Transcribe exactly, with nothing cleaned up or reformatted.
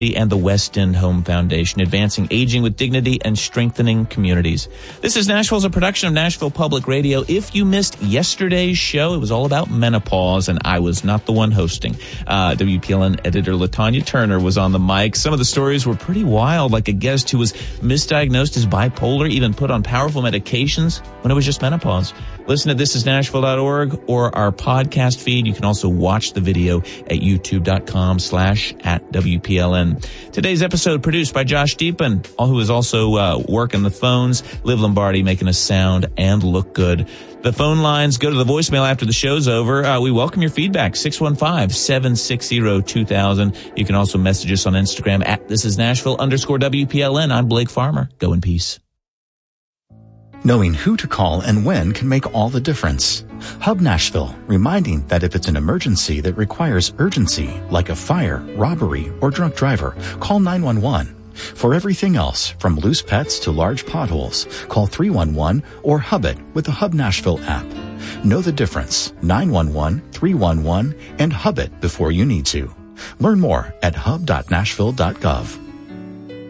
and the West End Home Foundation, advancing aging with dignity and strengthening communities. This is Nashville, is a production of Nashville Public Radio. If you missed yesterday's show, it was all about menopause, and I was not the one hosting. Uh, W P L N editor LaTanya Turner was on the mic. Some of the stories were pretty wild, like a guest who was misdiagnosed as bipolar, even put on powerful medications when it was just menopause. Listen to this is nashville dot org or our podcast feed. You can also watch the video at youtube.com slash at WPLN. Today's episode produced by Josh Deepen, who is also uh, working the phones, Liv Lombardi making us sound and look good. The phone lines go to the voicemail after the show's over. Uh, we welcome your feedback, six one five, seven six zero, two thousand. You can also message us on Instagram at this is Nashville underscore W P L N. I'm Blake Farmer. Go in peace. Knowing who to call and when can make all the difference. Hub Nashville, reminding that if it's an emergency that requires urgency, like a fire, robbery, or drunk driver, call nine one one. For everything else, from loose pets to large potholes, call three one one or Hub it with the Hub Nashville app. Know the difference. nine one one, three one one, and Hub it before you need to. Learn more at hub dot nashville dot gov.